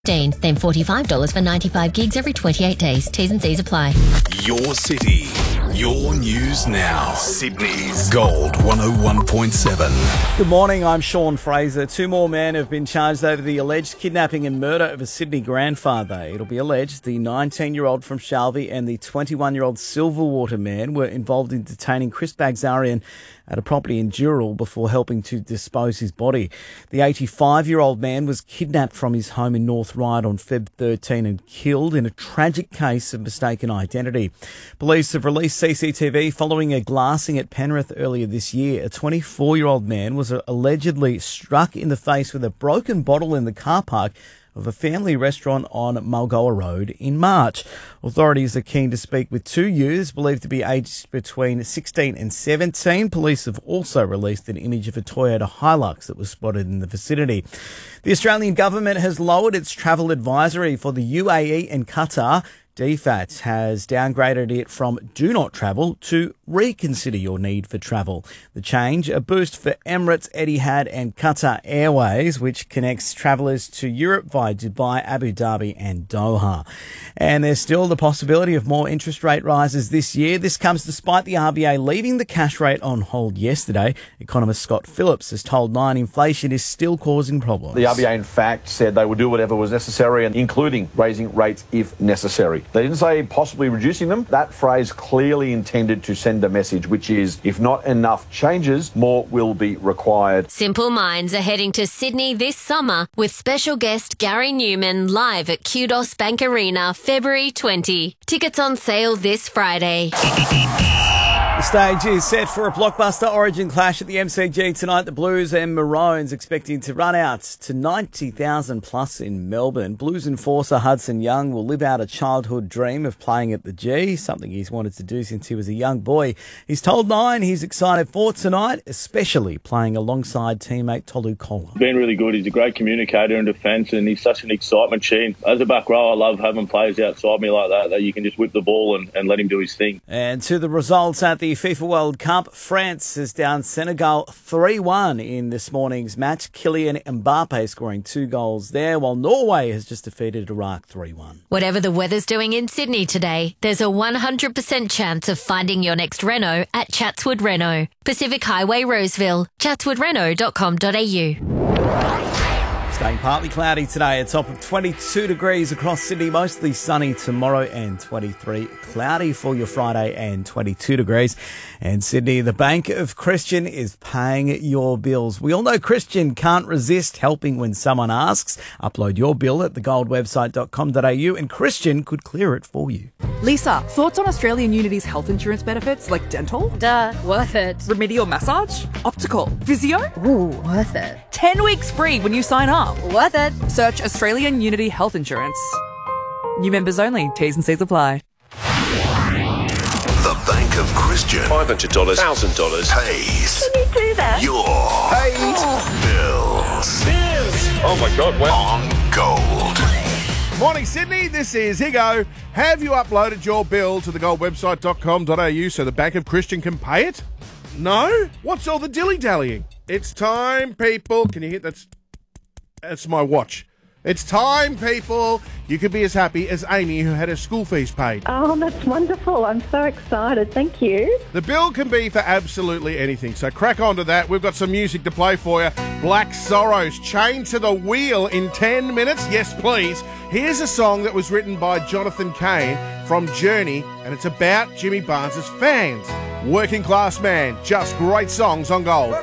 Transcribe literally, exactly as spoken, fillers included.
Then forty-five dollars for ninety-five gigs every twenty-eight days. T's and C's apply. Your city, your news now. Sydney's Gold one oh one point seven. Good morning, I'm Sean Fraser. Two more men have been charged over the alleged kidnapping and murder of a Sydney grandfather. It'll be alleged the nineteen-year-old from Shalby and the twenty-one-year-old Silverwater man were involved in detaining Chris Bagzarian at a property in Dural before helping to dispose his body. The eighty-five-year-old man was kidnapped from his home in North Ryde on February thirteenth and killed in a tragic case of mistaken identity. Police have released C C T V following a glassing at Penrith earlier this year. A twenty-four-year-old man was allegedly struck in the face with a broken bottle in the car park of a family restaurant on Mulgoa Road in March. Authorities are keen to speak with two youths believed to be aged between sixteen and seventeen. Police have also released an image of a Toyota Hilux that was spotted in the vicinity. The Australian government has lowered its travel advisory for the U A E and Qatar. D FAT has downgraded it from do not travel to reconsider your need for travel. The change, a boost for Emirates, Etihad and Qatar Airways, which connects travellers to Europe via Dubai, Abu Dhabi and Doha. And there's still the possibility of more interest rate rises this year. This comes despite the R B A leaving the cash rate on hold yesterday. Economist Scott Phillips has told Nine inflation is still causing problems. The R B A, in fact, said they would do whatever was necessary, and including raising rates if necessary. They didn't say possibly reducing them. That phrase clearly intended to send a message, which is, if not enough changes, more will be required. Simple Minds are heading to Sydney this summer with special guest Gary Newman live at Kudos Bank Arena, February twentieth. Tickets on sale this Friday. The stage is set for a blockbuster Origin clash at the M C G tonight. The Blues and Maroons expecting to run out to ninety thousand plus in Melbourne. Blues enforcer Hudson Young will live out a childhood dream of playing at the G, something he's wanted to do since he was a young boy. He's told Nine he's excited for tonight, especially playing alongside teammate Tolu Kola. Been really good. He's a great communicator in defence and he's such an excitement machine. As a back row, I love having players outside me like that, that you can just whip the ball and, and let him do his thing. And to the results at the FIFA World Cup, France has down Senegal three one in this morning's match. Kylian Mbappe scoring two goals there, while Norway has just defeated Iraq three one. Whatever the weather's doing in Sydney today, there's a one hundred percent chance of finding your next Renault at Chatswood Renault. Pacific Highway, Roseville. chatswood renault dot com dot a u. Staying partly cloudy today, a top of twenty-two degrees across Sydney, mostly sunny tomorrow and twenty-three. Cloudy for your Friday and twenty-two degrees. And Sydney, the Bank of Christian is paying your bills. We all know Christian can't resist helping when someone asks. Upload your bill at the gold website dot com dot a u and Christian could clear it for you. Lisa, thoughts on Australian Unity's health insurance benefits like dental? Duh, worth it. Remedial massage? Optical? Physio? Ooh, worth it. ten weeks free when you sign up. Worth it. Search Australian Unity Health Insurance. New members only. T's and C's apply. The Bank of Christian. five hundred dollars, one thousand dollars. Pays Can you do that? your bills. Oh my God, wow. On Gold. Morning, Sydney. This is Higo. Have you uploaded your bill to the gold website dot com dot a u so the Bank of Christian can pay it? No? What's all the dilly-dallying? It's time, people. Can you hear that's that's my watch. It's time, people. You could be as happy as Amy, who had her school fees paid. Oh, that's wonderful. I'm so excited. Thank you. The bill can be for absolutely anything, so crack on to that. We've got some music to play for you. Black Sorrows, Chained to the Wheel in ten minutes. Yes, please. Here's a song that was written by Jonathan Cain from Journey, and it's about Jimmy Barnes' fans. Working Class Man, just great songs on Gold.